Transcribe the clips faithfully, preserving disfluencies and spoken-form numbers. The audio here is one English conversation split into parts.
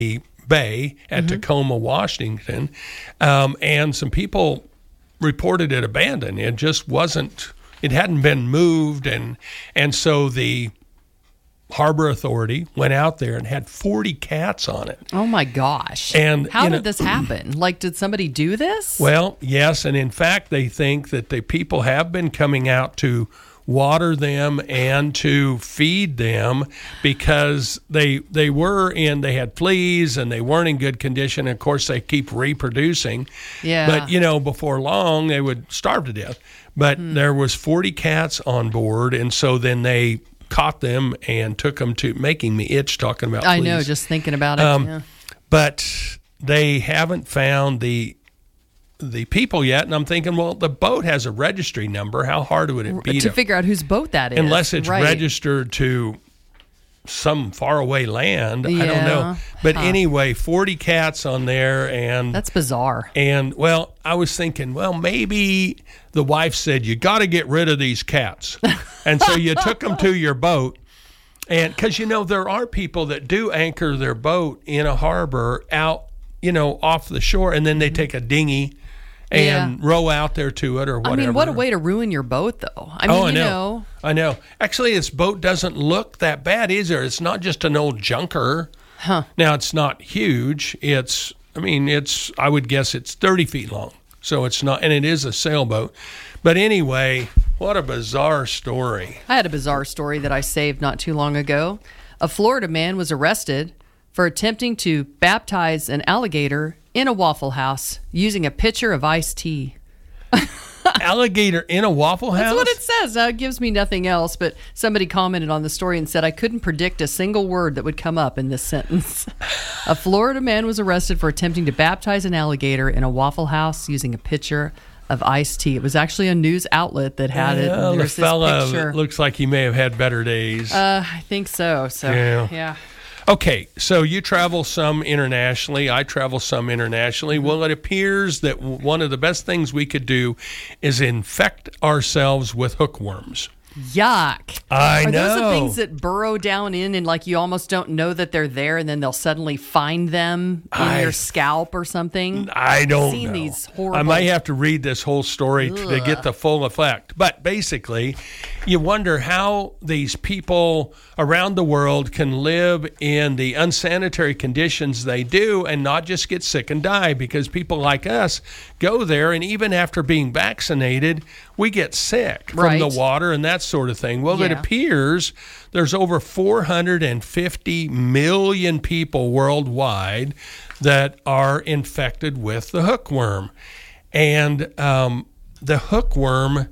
Bay at mm-hmm. Tacoma, Washington, um, and some people reported it abandoned. It just wasn't, it hadn't been moved, and and so the Harbor Authority went out there and had forty cats on it. Oh my gosh. And how did know, this happen? Like, did somebody do this? Well, yes, and in fact, they think that the people have been coming out to water them and to feed them because they they were in, they had fleas and they weren't in good condition. Of course, they keep reproducing. Yeah. But, you know, before long, they would starve to death. But hmm. there was forty cats on board, and so then they caught them and took them to, making me itch talking about fleas. I know, just thinking about it. Um, yeah. But they haven't found the the people yet, and I'm thinking, well, the boat has a registry number. How hard would it be to, to figure out whose boat that is? Unless it's right. registered to some faraway land. Yeah. I don't know. But huh. anyway, forty cats on there, and that's bizarre. And well, I was thinking, well, maybe the wife said you got to get rid of these cats, and so you took them to your boat. And because, you know, there are people that do anchor their boat in a harbor out, you know, off the shore, and then they take a dinghy and yeah. row out there to it or whatever. I mean, what a way to ruin your boat, though. I mean, oh, I you know. know. I know. Actually, this boat doesn't look that bad, is there? It's not just an old junker. Huh. Now, it's not huge. It's, I mean, it's, I would guess it's thirty feet long. So it's not, and it is a sailboat. But anyway, what a bizarre story. I had a bizarre story that I saved not too long ago. A Florida man was arrested for attempting to baptize an alligator in a Waffle House using a pitcher of iced tea. Alligator in a Waffle House? That's what it says. Now, it gives me nothing else, but somebody commented on the story and said, I couldn't predict a single word that would come up in this sentence. A Florida man was arrested for attempting to baptize an alligator in a Waffle House using a pitcher of iced tea. It was actually a news outlet that had it. Well, the There's this fella picture. Looks like he may have had better days. Uh, I think so. So, yeah. yeah. Okay, so you travel some internationally. I travel some internationally. Well, it appears that one of the best things we could do is infect ourselves with hookworms. Yuck. I Are know. those the things that burrow down in and like you almost don't know that they're there and then they'll suddenly find them in I, your scalp or something? I don't I've seen know. These horrible... I might have to read this whole story to, to get the full effect. But basically, you wonder how these people around the world can live in the unsanitary conditions they do and not just get sick and die, because people like us go there, and even after being vaccinated, we get sick right. from the water and that sort of thing. Well, yeah. it appears there's over four hundred fifty million people worldwide that are infected with the hookworm. And um, the hookworm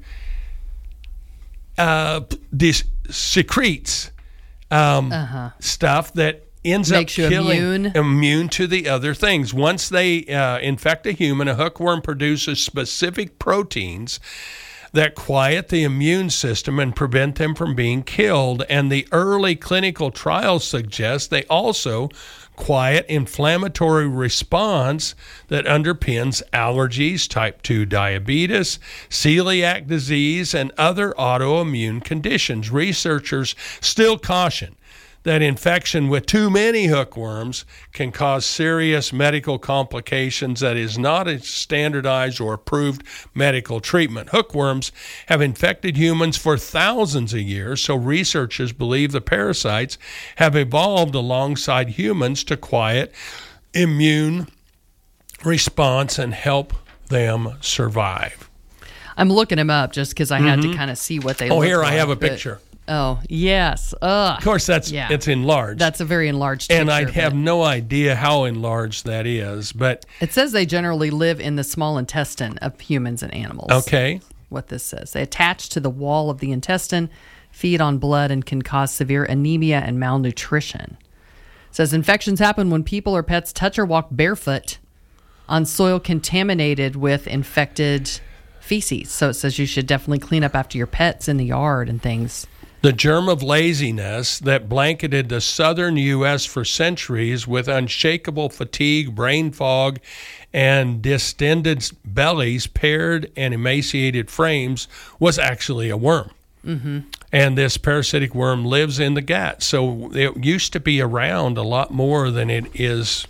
uh, dis- secretes um, uh-huh. stuff that ends Makes up you killing immune. immune to the other things. Once they uh, infect a human, a hookworm produces specific proteins that quiet the immune system and prevent them from being killed. And the early clinical trials suggest they also quiet inflammatory response that underpins allergies, type two diabetes, celiac disease, and other autoimmune conditions. Researchers still caution that infection with too many hookworms can cause serious medical complications that is not a standardized or approved medical treatment. Hookworms have infected humans for thousands of years, so researchers believe the parasites have evolved alongside humans to quiet immune response and help them survive. I'm looking them up just because I had mm-hmm. to kind of see what they oh, look here like. I have a but, picture. Oh, yes. Ugh. Of course, that's yeah. it's enlarged. That's a very enlarged picture. And I have no idea how enlarged that is, but... It says they generally live in the small intestine of humans and animals. Okay. What this says. They attach to the wall of the intestine, feed on blood, and can cause severe anemia and malnutrition. It says infections happen when people or pets touch or walk barefoot on soil contaminated with infected feces. So it says you should definitely clean up after your pets in the yard and things. The germ of laziness that blanketed the southern U S for centuries with unshakable fatigue, brain fog, and distended bellies, paired and emaciated frames was actually a worm. Mm-hmm. And this parasitic worm lives in the gut. So it used to be around a lot more than it is